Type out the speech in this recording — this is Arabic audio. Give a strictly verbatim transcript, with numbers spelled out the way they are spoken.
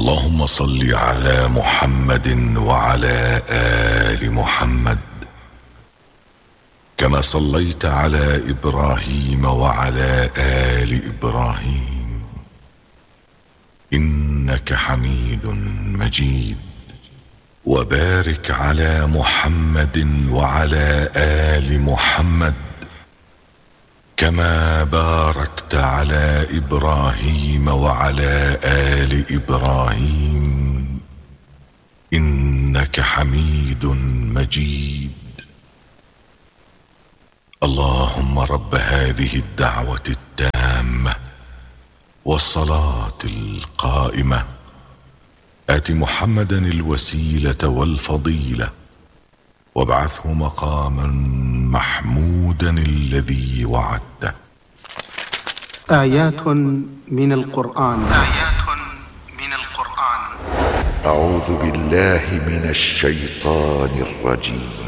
اللهم صل على محمد وعلى آل محمد كما صليت على إبراهيم وعلى آل إبراهيم إنك حميد مجيد. وبارك على محمد وعلى آل محمد كما باركت على إبراهيم وعلى آل إبراهيم إنك حميد مجيد. اللهم رب هذه الدعوة التامة والصلاة القائمة آت محمدا الوسيلة والفضيلة وابعثه مقاما محمودا الذي وعدته. آيات من القرآن. آيات من القرآن. أعوذ بالله من الشيطان الرجيم.